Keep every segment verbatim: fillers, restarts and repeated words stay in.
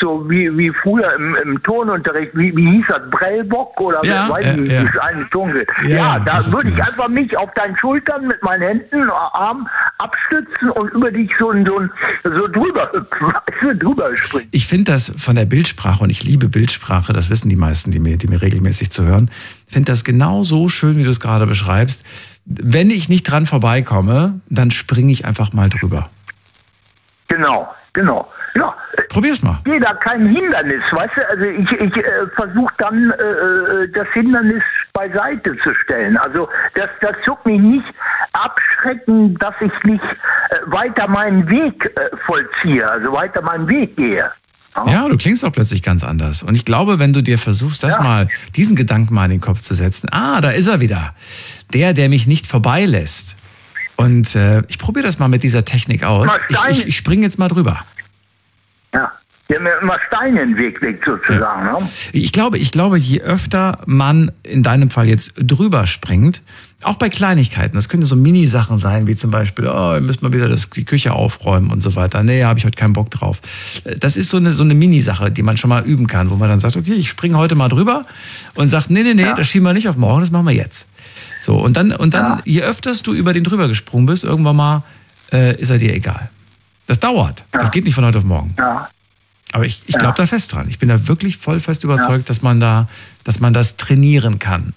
so wie, wie früher im, im Turnunterricht, wie, wie hieß das, Prellbock oder ja, weiß ja, ich, ja. das eine Turngerät. Ja, Ja, ja, da würde ich meinst. einfach mich auf deinen Schultern mit meinen Händen, Armen abstützen und über dich so, so, so drüber hüpfen, weißt du, drüber springen. Ich finde das von der Bildsprache, und ich liebe Bildsprache, das wissen die meisten, die mir, die mir regelmäßig zu hören, finde das genau so schön, wie du es gerade beschreibst. Wenn ich nicht dran vorbeikomme, dann springe ich einfach mal drüber. Genau, genau. Ja, probier's mal. Ich sehe da kein Hindernis, weißt du? Also ich, ich äh, versuche dann äh, das Hindernis beiseite zu stellen. Also das, das tut mich nicht abschrecken, dass ich nicht äh, weiter meinen Weg äh, vollziehe, also weiter meinen Weg gehe. Ja. ja, du klingst auch plötzlich ganz anders. Und ich glaube, wenn du dir versuchst, das ja. mal, diesen Gedanken mal in den Kopf zu setzen, ah, da ist er wieder. Der, der mich nicht vorbeilässt. Und äh, ich probiere das mal mit dieser Technik aus. Ich, ich, ich springe jetzt mal drüber. Ja, die haben ja immer Steine in den Weg legt sozusagen. Ja. Ne? Ich glaube, ich glaube, je öfter man in deinem Fall jetzt drüber springt, auch bei Kleinigkeiten, das können so Mini-Sachen sein, wie zum Beispiel, oh, wir müssen mal wieder das, die Küche aufräumen und so weiter. Nee, habe ich heute keinen Bock drauf. Das ist so eine, so eine Mini-Sache, die man schon mal üben kann, wo man dann sagt, okay, ich springe heute mal drüber und sagt, nee, nee, nee, ja. das schieben wir nicht auf morgen, das machen wir jetzt. So, und dann, und dann, ja. je öfters du über den drüber gesprungen bist, irgendwann mal äh, ist er dir egal. Das dauert. Ja. Das geht nicht von heute auf morgen. Ja. Aber ich, ich glaube ja. da fest dran. Ich bin da wirklich voll fest überzeugt, ja. dass man da, dass man das trainieren kann.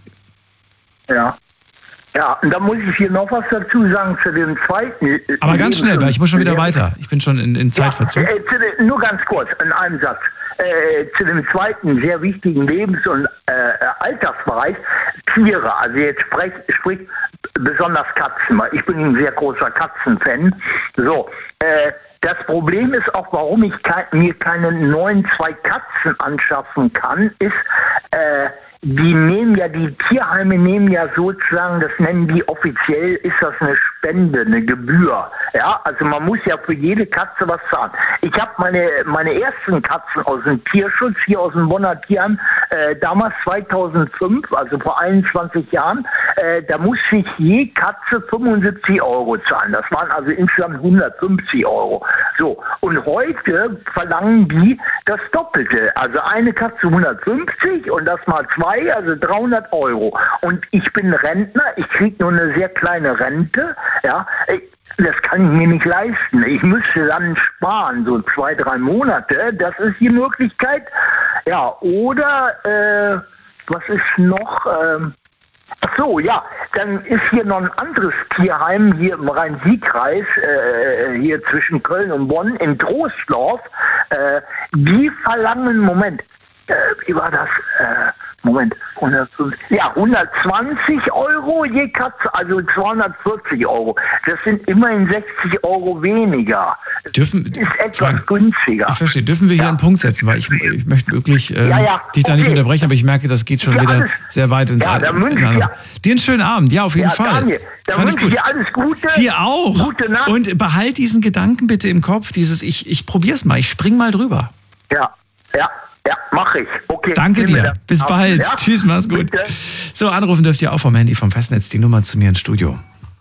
Ja. Ja, und da muss ich hier noch was dazu sagen zu dem zweiten. Aber ganz schnell, weil ich muss schon wieder weiter. Ich bin schon in, in Zeitverzug. Ja, äh, den, nur ganz kurz, in einem Satz. Äh, zu dem zweiten sehr wichtigen Lebens- und äh, Alltagsbereich, Tiere. Also jetzt sprich, sprich besonders Katzen. Ich bin ein sehr großer Katzenfan. So, äh, das Problem ist auch, warum ich ke- mir keine neuen zwei Katzen anschaffen kann, ist, äh, die nehmen ja, die Tierheime nehmen ja sozusagen, das nennen die offiziell, ist das eine Spende, eine Gebühr. Ja, also man muss ja für jede Katze was zahlen. Ich habe meine, meine ersten Katzen aus dem Tierschutz, hier aus dem Bonner Tierheim, äh, damals zweitausendfünf, also vor einundzwanzig Jahren, äh, da musste ich je Katze fünfundsiebzig Euro zahlen. Das waren also insgesamt hundertfünfzig Euro. So, und heute verlangen die das Doppelte. Also eine Katze hundertfünfzig und das mal zwei, also dreihundert Euro. Und ich bin Rentner, ich kriege nur eine sehr kleine Rente, ja, das kann ich mir nicht leisten. Ich müsste dann sparen, so zwei, drei Monate, das ist die Möglichkeit. Ja, oder, äh, was ist noch, ähm, ach so, ja, dann ist hier noch ein anderes Tierheim hier im Rhein-Sieg-Kreis, äh, hier zwischen Köln und Bonn, in Troisdorf. Äh, die verlangen, Moment, äh, wie war das? Äh, Moment, hundertfünfzig, ja, hundertzwanzig Euro je Katze, also zweihundertvierzig Euro. Das sind immerhin sechzig Euro weniger. Dürfen, ist etwas Frank, günstiger. Ich verstehe. Dürfen wir hier ja. einen Punkt setzen? Weil ich, ich möchte wirklich ähm, ja, ja. dich da okay. nicht unterbrechen, aber ich merke, das geht schon ja, wieder alles. sehr weit ins ja, dann wünsche in ich dir, dir einen schönen Abend, ja, auf jeden ja, Fall. Daniel, dann wünsche ich dir alles Gute. Dir auch. Gute Nacht. Und behalt diesen Gedanken bitte im Kopf, dieses, ich, ich probier's mal, ich spring mal drüber. Ja, ja. Ja, mach ich. Okay. Danke dir. Bis auf. bald. Ja? Tschüss, mach's gut. Bitte. So, anrufen dürft ihr auch vom Handy vom Festnetz die Nummer zu mir ins Studio.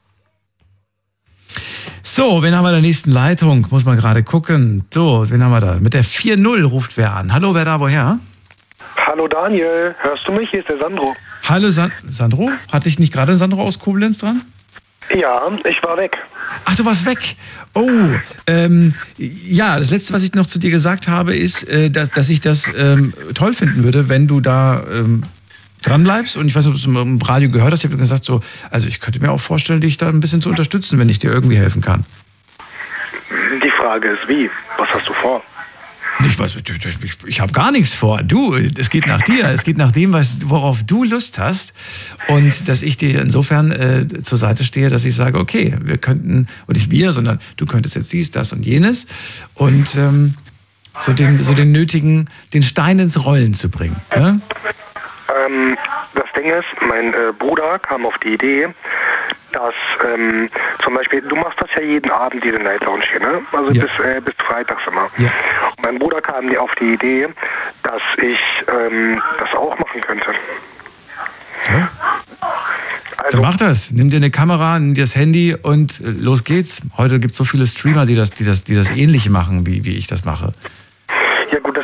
So, wen haben wir in der nächsten Leitung? Muss man gerade gucken. So, wen haben wir da? Mit der vier null ruft wer an. Hallo, wer da, woher? Hallo Daniel, hörst du mich? Hier ist der Sandro. Hallo San- Sandro? Hatte ich nicht gerade Sandro aus Koblenz dran? Ja, ich war weg. Ach, du warst weg. Oh, ähm, ja, das Letzte, was ich noch zu dir gesagt habe, ist, äh, dass, dass ich das ähm, toll finden würde, wenn du da ähm, dran bleibst. Und ich weiß nicht, ob du es im Radio gehört hast. Ich habe gesagt, so, also ich könnte mir auch vorstellen, dich da ein bisschen zu unterstützen, wenn ich dir irgendwie helfen kann. Die Frage ist, wie? Was hast du vor? Ich weiß, ich, ich habe gar nichts vor. Du, es geht nach dir. Es geht nach dem, was, worauf du Lust hast. Und dass ich dir insofern äh, zur Seite stehe, dass ich sage, okay, wir könnten, und nicht wir, sondern du könntest jetzt dies, das und jenes. Und ähm, so, den, so den nötigen, den Stein ins Rollen zu bringen. Ne? Ähm, das Ding ist, mein äh, Bruder kam auf die Idee, dass ähm, zum Beispiel, du machst das ja jeden Abend, diese Night Lounge hier, ne? Also ja. bis, äh, bis freitags immer. Ja. Und mein Bruder kam dir auf die Idee, dass ich ähm, das auch machen könnte. Ja. Also, Dann mach das. Nimm dir eine Kamera, nimm dir das Handy und äh, los geht's. Heute gibt es so viele Streamer, die das, die das, die das Ähnliche machen, wie, wie ich das mache. ja gut, das